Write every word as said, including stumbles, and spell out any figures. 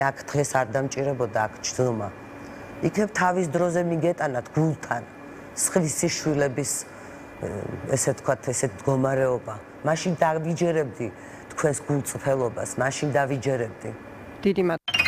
აქ დღეს არ დამჭირებოდა აქ ჩდომა. იქნებ თავის დროზე მიგეტანათ გულთან სხვის სიშვილების ესე თქვათ ესეთ მდგომარეობა. მაშინ დავიჯერებდი თქვენს გულწრფელობას, მაშინ დავიჯერებდი. დიდი მადლობა.